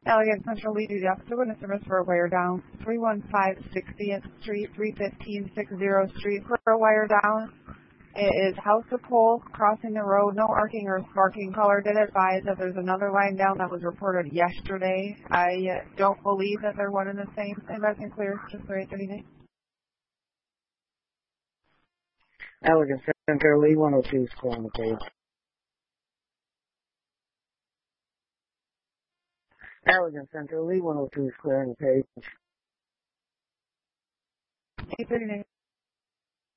Elegant Central Lee Duty Officer, witness service for a wire down. 315 60th Street, 315 60th Street for a wire down. It is house to pole, crossing the road, no arcing or sparking. Caller did advise that there's another line down that was reported yesterday. I don't believe that they're one and the same. Everything clear, just for 839. Elegant Center, Lee 102 is clear on the page. Elegant Center, Lee 102 is clear on the page. 839.